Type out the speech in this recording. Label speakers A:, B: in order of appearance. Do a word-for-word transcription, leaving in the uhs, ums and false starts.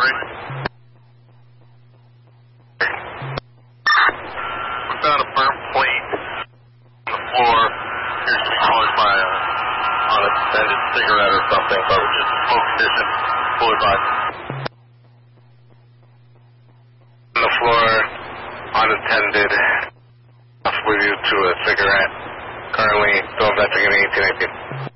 A: three. We found a burnt plate on the floor. Here's caused by a unattended cigarette or something, but it was just a smoke condition. Fully by. On the floor, unattended, possibly due to a cigarette. Currently still investigating eighteen eighteen.